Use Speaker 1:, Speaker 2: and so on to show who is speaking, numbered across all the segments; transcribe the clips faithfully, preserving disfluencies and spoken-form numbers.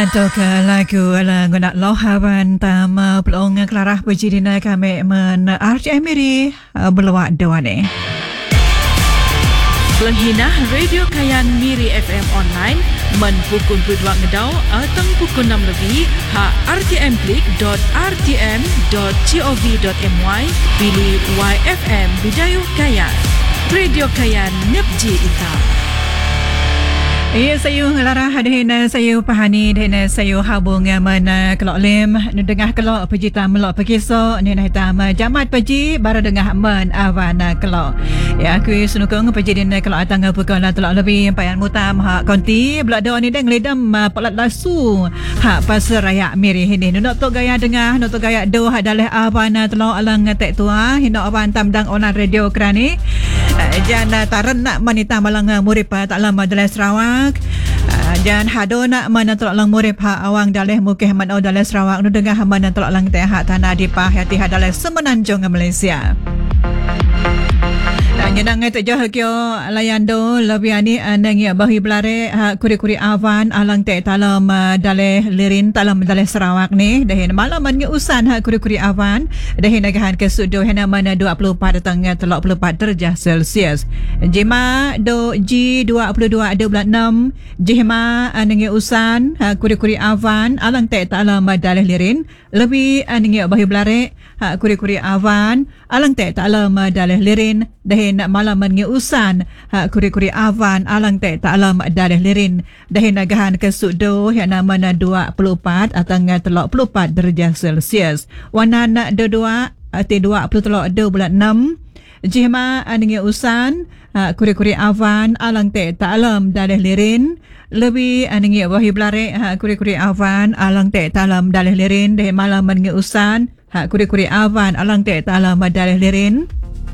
Speaker 1: Untuk lagu lagu nak lohawan tama pelong kelarah berjidina kami men R T M Miri berluak doa ni.
Speaker 2: Pelenghinah Radio Kayan Miri F M online men pukul dua ngedau atau pukul enam lebih ha r t m klik dot r t m dot gov dot m y pilih Y F M Bidayuh Kayan. Radio Kayan Nepji Ita.
Speaker 1: Ya, saya Lara hadirin saya Pahani dan saya habung mana kelok lem dengah kelok pejita melok pekiso ni dah hitam jamat peji baru dengah men awana kelok. Ya aku sunukung peji din kelok atang pukul telok lebih payan mutam hak konti belak do ni deng ledam pelat lasu hak pasar raya Miri ini nak tok gaya dengah nak tok gaya do hak daleh awana telok alang tek tua hina awan tamdang online radio kerani jana taran nak manita malang murip tak lama daleh Sarawak. Uh, dan hado nak mana tolak lang murip ha awang daleh mukeh man au daleh Sarawak nu dengah mana tolak lang teh hak tanah di pah hati ha daleh Semenanjung Malaysia. Dan yenang ngai tejah kyo layando labiani anang ya bahi belare ha kuri-kuri awan alang teh talam daleh lirin talam daleh Sarawak ni dahin malaman nge usan ha kuri-kuri awan dahin nagahan ke sudo hena mana dua puluh empat datang tiga puluh empat darjah Celsius. Jema do G dua puluh dua ada bulan enam jema anang ya usan ha kuri-kuri awan alang teh talam daleh lirin lebih anang ya bahi belare ha kuri-kuri awan alang teh talam daleh lirin dahin malaman nge usan ha kuri-kuri awan alang teh talam daleh lirin dahin nagahan ke sudo yang nama dua puluh empat atau tiga puluh empat darjah Celsius. Wanan dua ati dua puluh tiga bulan enam jema nge usan ha kuri-kuri awan alang teh talam daleh lirin lebih nge wahi belare ha kuri-kuri awan alang teh talam daleh lirin dahin malaman nge usan ha kuri-kuri awan alang teh talam daleh lirin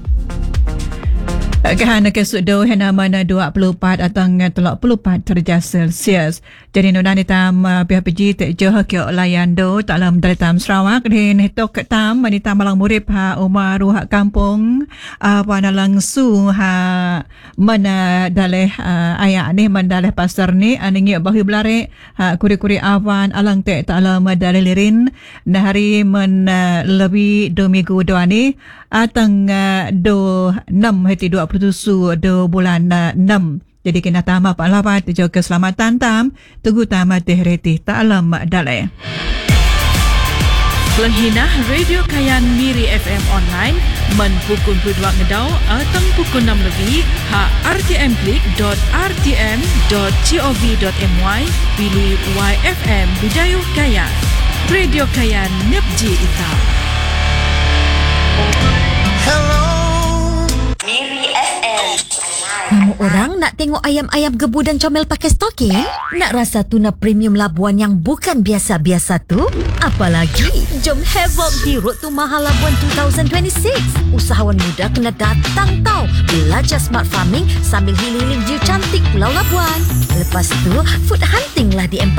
Speaker 1: Kahan ke sudo hena mana dua puluh empat atau tiga puluh empat darjah Celsius. Jadi nunan hitam pihak P G tak jauh ke layando taklam dari tam Sarawak dan hitok tam manita malang murip ha umar ruhak kampung apa langsung ha mana daleh ayak ni mandaleh pasar ni aningi bahi belare ha kuri-kuri awan alang tek taklam daleh lirin nahari men lebih dua minggu doa ni atang do enam hati dua puluh tujuh do bulan enam. Jadi kena tama pak lapat juga keselamatan tam tunggu tama teh reti taklam daleh.
Speaker 2: Pelenghinah Radio Kayan Miri F M online men pukul dua ngedau atau pukul enam lebih ha r t m klik dot r t m dot gov dot m y pilih Y F M Bidayuh Kayan. Radio Kayan Nepji Ita.
Speaker 3: Hello
Speaker 4: Miri F M.
Speaker 5: Kamu orang nak tengok ayam-ayam gebu dan comel pakai stoking? Nak rasa tuna premium Labuan yang bukan biasa-biasa tu? Apalagi, jom havoc di Road to Mahal Labuan dua ribu dua puluh enam. Usahawan muda kena datang tau. Belajar smart farming sambil healing-healing view cantik Pulau Labuan. Lepas tu, food hunting lah di Empire